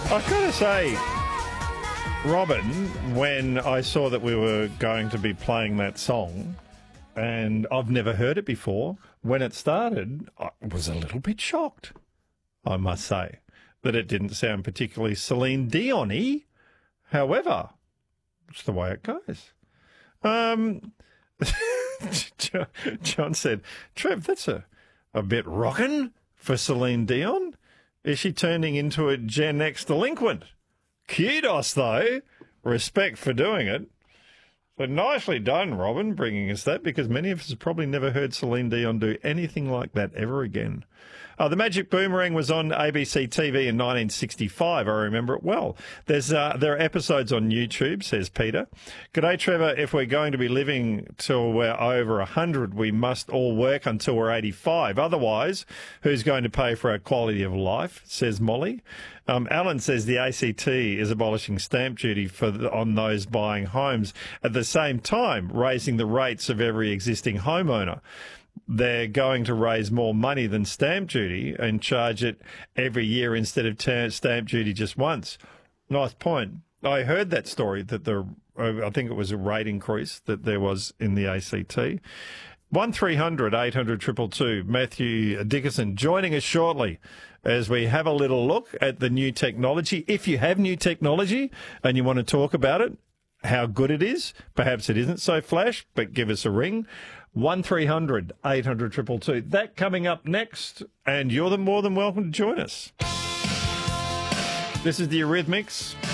I've got to say, Robin, when I saw that we were going to be playing that song, and I've never heard it before, when it started, I was a little bit shocked, I must say, that it didn't sound particularly Celine Dion-y. However, it's the way it goes. John said, Trev, that's a bit rockin' for Celine Dion. Is she turning into a Gen X delinquent? Kudos, though. Respect for doing it. So nicely done, Robin, bringing us that, because many of us have probably never heard Celine Dion do anything like that ever again. The Magic Boomerang was on ABC TV in 1965. I remember it well. There are episodes on YouTube, says Peter. G'day, Trevor. If we're going to be living till we're over 100, we must all work until we're 85. Otherwise, who's going to pay for our quality of life, says Molly. Alan says the ACT is abolishing stamp duty on those buying homes, at the same time raising the rates of every existing homeowner. They're going to raise more money than stamp duty and charge it every year instead of stamp duty just once. Nice point. I heard that story, that I think it was a rate increase that there was in the ACT. 1300 800 222. Matthew Dickerson joining us shortly as we have a little look at the new technology. If you have new technology and you want to talk about it, how good it is, perhaps it isn't so flash, but give us a ring. 1300 800 222. That coming up next, and you're more than welcome to join us. This is the Eurythmics.